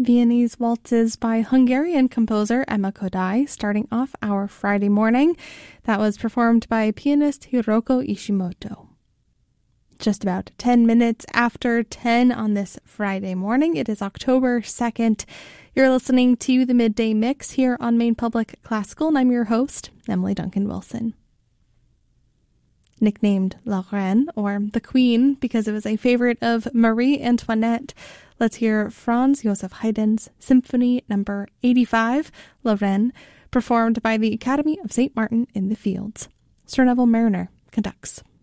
Viennese waltzes by Hungarian composer Emma Kodály, starting off our Friday morning. That was performed by pianist Hiroko Ishimoto. Just about 10 minutes after 10 on this Friday morning. It is October 2nd. You're listening to the Midday Mix here on Maine Public Classical, and I'm your host, Emily Duncan Wilson. Nicknamed La Reine, or the Queen, because it was a favorite of Marie Antoinette, let's hear Franz Joseph Haydn's Symphony No. 85, La Reine, performed by the Academy of St. Martin in the Fields. Sir Neville Mariner conducts.